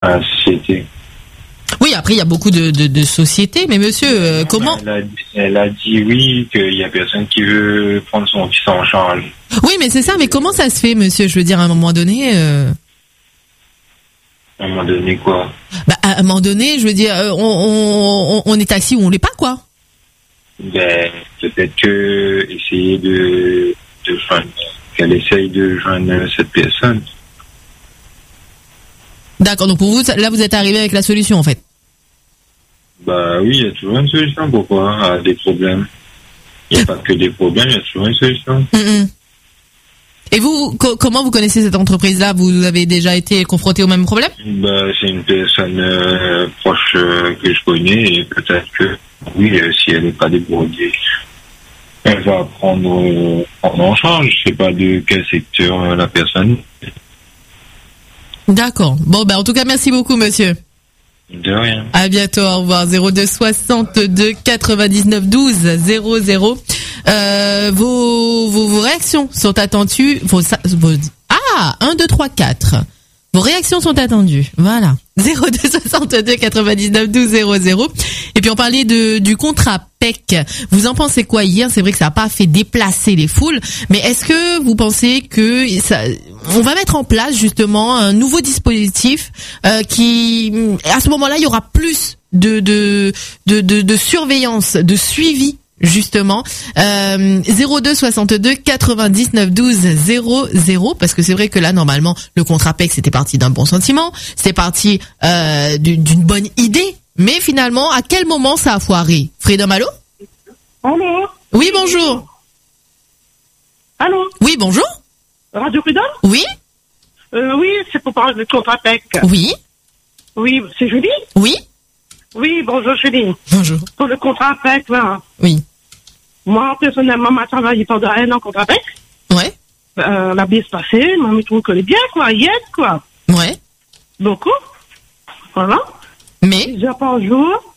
à la société. Oui, après il y a beaucoup de sociétés, mais monsieur, comment? Elle a dit oui, qu'il y a personne qui veut prendre son fils en charge. Oui, mais c'est ça, mais comment ça se fait, monsieur? Je veux dire, à un moment donné... À un moment donné, quoi? Bah, à un moment donné, je veux dire, on est assis ou on l'est pas, quoi. Ben, peut-être que essayer de joindre, qu'elle essaye de joindre cette personne. D'accord, donc pour vous, là, vous êtes arrivé avec la solution, en fait. Bah oui, il y a toujours une solution, pourquoi? À des problèmes. Il n'y a pas que des problèmes, il y a toujours une solution. Et vous, comment vous connaissez cette entreprise-là? Vous avez déjà été confronté au même problème? Bah, c'est une personne proche que je connais et peut-être que, oui, si elle n'est pas débrouillée, elle va prendre en charge. Je sais pas de quel secteur la personne. D'accord. Bon, ben, en tout cas, merci beaucoup, monsieur. De rien. À bientôt, au revoir. 02 62 99 12 00. Vos réactions sont attendues. 1, 2, 3, 4. Vos réactions sont attendues. Voilà. 02 62 99 12 00. Et puis on parlait du contrat PEC. Vous en pensez quoi hier? C'est vrai que ça n'a pas fait déplacer les foules, mais est-ce que vous pensez que on va mettre en place justement un nouveau dispositif qui, à ce moment-là, il y aura plus de surveillance, de suivi justement 02 62 99 12 00, parce que c'est vrai que là normalement le contrat PEC c'était parti d'un bon sentiment, c'était parti d'une bonne idée, mais finalement à quel moment ça a foiré? Freedom, allô? Allô? Oui, bonjour. Allô? Oui, bonjour. Radio Freedom? Oui. Oui, c'est pour parler du contrat PEC. Oui. Oui, c'est Julie? Oui. Oui, bonjour Julie. Bonjour. Pour le contrat PEC, là. Oui. Moi, personnellement, ma travaillé pendant 1 an contrat PEC. Ouais. La bien se passée, moi, je trouve que les bien, quoi, y est, quoi. Ouais. Beaucoup. Voilà. Mais. 10 heures par jour.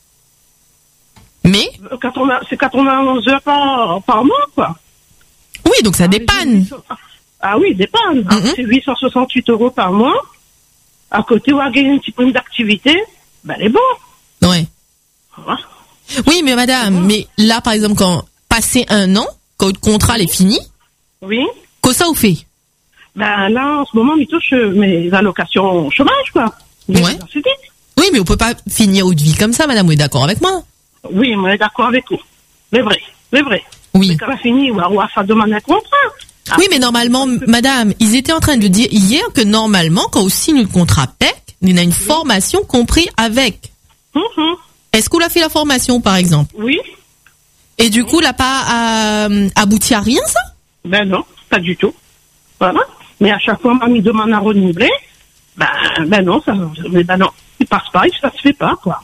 Mais. C'est 91 heures par mois, quoi. Oui, donc ça dépanne. Ah oui, dépanne. C'est 868 € par mois. À côté, on va gagner une petite prime d'activité. Ben, elle est bon. Ouais. Voilà. Oui, mais madame, mais là, par exemple, quand passé 1 an, quand le contrat est fini. Oui. Qu'est-ce que ça vous fait? Ben, là, en ce moment, il touche mes allocations chômage, quoi. Ouais. Oui, mais on peut pas finir haute vie comme ça, madame. Vous êtes d'accord avec moi? Oui, on est d'accord avec vous. C'est vrai. Oui. Mais quand on a fini, on va faire demander un contrat. Oui, mais normalement, madame, ils étaient en train de dire hier que normalement, quand on signe le contrat PEC, il y a une formation compris avec. Est-ce qu'on a fait la formation, par exemple? Oui. Et du coup, n'a pas abouti à rien, ça? Ben non, pas du tout. Voilà. Mais à chaque fois, on m'a demande à renouveler. Ben non, il passe pas, ça se fait pas, quoi.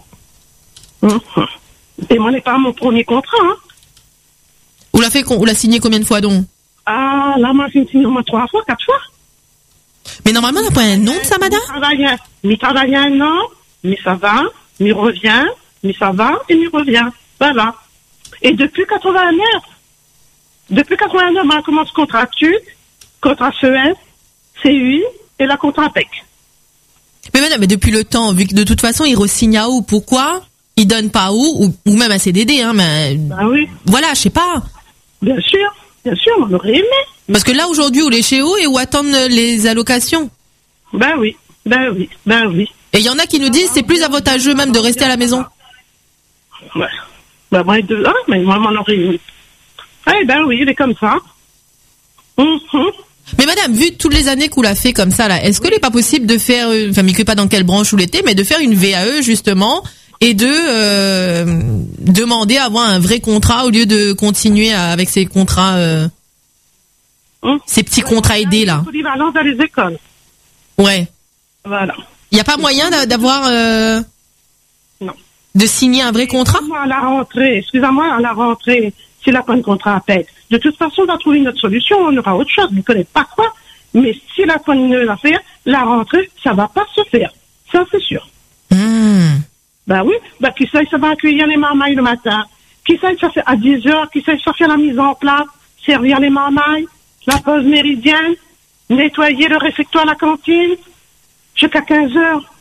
Et moi, n'est pas mon premier contrat, hein. Vous l'a signé combien de fois, donc? Ah, là, moi, j'ai signé au moins 3 fois, 4 fois. Mais normalement, on n'a pas un nom de ça, madame? Il travaille 1 an, mais ça va, il revient, mais ça va, et il revient. Voilà. Et depuis 89, on commence contrat TU, contrat CES, CUI et la contrat PEC. Mais madame, mais depuis le temps, vu que de toute façon, il re-signe à où? Pourquoi? Il donne pas où? Ou même à CDD, hein, mais. Ben oui. Voilà, je sais pas. Bien sûr, on aurait aimé. Parce que là, aujourd'hui, où les chez où et où attendent les allocations? Ben oui. Et il y en a qui nous disent, c'est plus avantageux même de rester à la maison. Ouais. Ben moi, mais moi, on aurait aimé. Eh ben oui, il est comme ça. Mais madame, vu toutes les années qu'on l'a fait comme ça, là, est-ce qu'il n'est pas possible de faire, enfin, mais que pas dans quelle branche où l'été, mais de faire une VAE, justement, et de demander à avoir un vrai contrat au lieu de continuer avec ces contrats, ces petits contrats aidés, là. Polyvalence dans les écoles. Ouais. Voilà. Il n'y a pas moyen d'avoir, non. De signer un vrai contrat? Excusez-moi, à la rentrée, s'il n'a pas de contrat à paix. De toute façon, on va trouver une autre solution, on aura autre chose, je ne connais pas quoi. Mais s'il n'a pas une affaire, la rentrée, ça va pas se faire. Ça, c'est sûr. Ben oui, qui sait, ça va accueillir les marmailles le matin. Qui sait, ça fait à 10 heures, qui sait, ça fait la mise en place, servir les marmailles, la pause méridienne, nettoyer le réfectoire à la cantine, jusqu'à 15 heures.